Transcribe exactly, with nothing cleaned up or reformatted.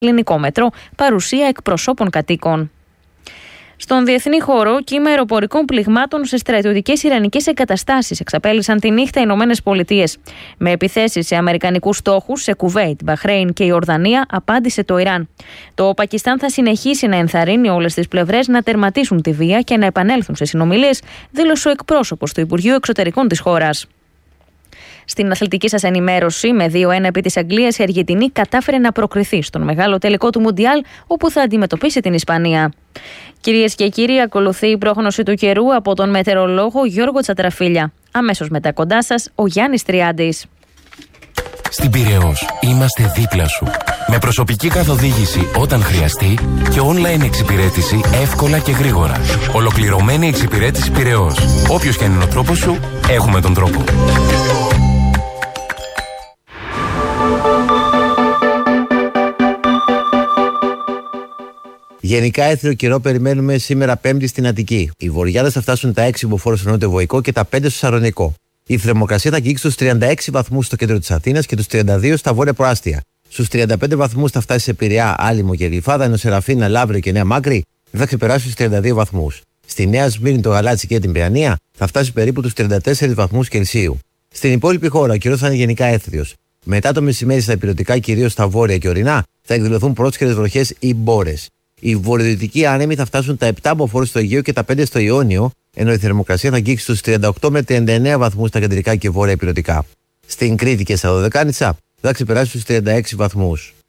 ελληνικό μετρό, παρουσία εκπροσώπων κατοίκων. Στον διεθνή χώρο, κύμα αεροπορικών πληγμάτων σε στρατιωτικές ιρανικές εγκαταστάσεις εξαπέλυσαν τη νύχτα οι Ηνωμένες Πολιτείες. Με επιθέσεις σε αμερικανικούς στόχους σε Κουβέιτ, Μπαχρέιν και Ιορδανία, απάντησε το Ιράν. Το Πακιστάν θα συνεχίσει να ενθαρρύνει όλες τις πλευρές να τερματίσουν τη βία και να επανέλθουν σε συνομιλίες, δήλωσε ο εκπρόσωπος του Υπουργείου Εξωτερικών της χώρας. Στην αθλητική σας ενημέρωση, με δύο ένα επί της Αγγλίας, η Αργεντινή κατάφερε να προκριθεί στον μεγάλο τελικό του Μουντιάλ, όπου θα αντιμετωπίσει την Ισπανία. Κυρίες και κύριοι, ακολουθεί η πρόγνωση του καιρού από τον μετεωρολόγο Γιώργο Τσατραφίλια. Αμέσως μετά κοντά σας, ο Γιάννης Τριάντης. Στην Πειραιώς είμαστε δίπλα σου. Με προσωπική καθοδήγηση όταν χρειαστεί και online εξυπηρέτηση εύκολα και γρήγορα. Ολοκληρωμένη εξυπηρέτηση Πειραιώς. Όποιος και αν είναι ο τρόπος σου, έχουμε τον τρόπο. Γενικά έθριο καιρό περιμένουμε σήμερα Πέμπτη στην Αττική. Οι βορειάδες θα φτάσουν τα έξι μποφόρ στο νότιο Βοϊκό και τα πέντε στο Σαρονικό. Η θερμοκρασία θα αγγίξει στους τριάντα έξι βαθμούς στο κέντρο της Αθήνας και τους τριάντα δύο στα βόρεια προάστια. Στους τριάντα πέντε βαθμούς θα φτάσει σε Πειραιά, Άλυμο και Γλυφάδα, ενώ Σεραφίνα, Λαύριο και Νέα Μάκρη δεν θα ξεπεράσει τους τριάντα δύο βαθμούς. Στη Νέα Σμύρνη, το Γαλάτσι και την Παιανία θα φτάσει περίπου τους τριάντα τέσσερις βαθμούς Κελσίου. Στην υπόλοιπη χώρα ο καιρός θα είναι γενικά έθριος. Μετά το μεσημέρι στα υπηρετικά, κυρίως στα βόρεια και ορεινά, θα εκδηλωθούν πρόσχερες βροχές ή μπόρες. Οι βορειοδυτικοί άνεμοι θα φτάσουν τα επτά μποφόρ στο Αιγαίο και τα πέντε στο Ιόνιο, ενώ η θερμοκρασία θα αγγίξει στους τριάντα οκτώ με τριάντα εννέα βαθμούς στα κεντρικά και βόρεια υπηρετικά. Στην Κρήτη και στα Δωδεκάνησα θα ξεπεράσει στους τριάντα έξι βαθμούς.